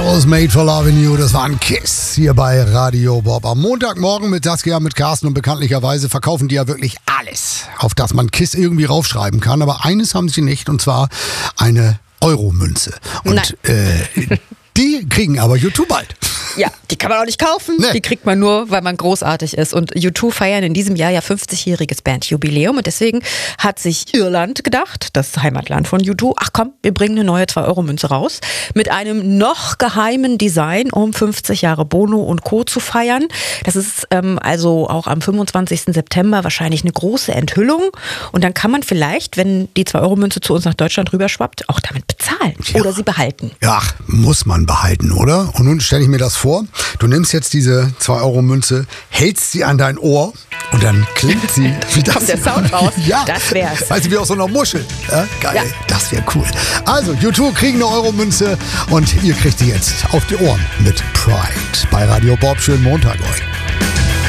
was made for loving you. Das war ein Kiss hier bei Radio Bob. Am Montagmorgen mit Saskia, mit Carsten und bekanntlicherweise verkaufen die ja wirklich alles, auf das man Kiss irgendwie raufschreiben kann. Aber eines haben sie nicht, und zwar eine Euromünze. Und die kriegen aber U2 bald. Ja, die kann man auch nicht kaufen. Nee. Die kriegt man nur, weil man großartig ist. Und U2 feiern in diesem Jahr ja 50-jähriges Bandjubiläum. Und deswegen hat sich Irland gedacht, das Heimatland von U2, ach komm, wir bringen eine neue 2-Euro-Münze raus. Mit einem noch geheimen Design, um 50 Jahre Bono und Co. zu feiern. Das ist also auch am 25. September wahrscheinlich eine große Enthüllung. Und dann kann man vielleicht, wenn die 2-Euro-Münze zu uns nach Deutschland rüberschwappt, auch damit bezahlen. Ja. Oder sie behalten. Ja, muss man behalten, oder? Und nun stelle ich mir das vor. Du nimmst jetzt diese 2-Euro-Münze, hältst sie an dein Ohr und dann klingt sie. Wie das Kommt der Sound raus? Ja, Das wär's. Weißt du, wie aus so einer Muschel. Ja, geil, Ja. Das wäre cool. Also, U2 kriegen eine Euromünze und ihr kriegt die jetzt auf die Ohren mit Pride. Bei Radio Bob, schönen Montag euch.